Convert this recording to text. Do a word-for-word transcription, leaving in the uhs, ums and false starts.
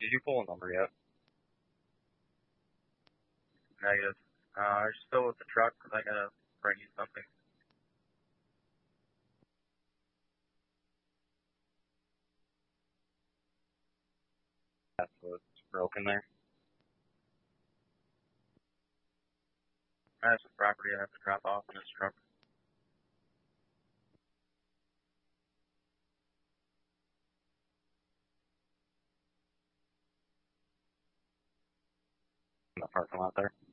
Did you pull a number yet? Negative. Uh, are you still with the truck? Cause I gotta bring you something. That's what's broken there. I have some property I have to drop off in this truck. In the parking lot there.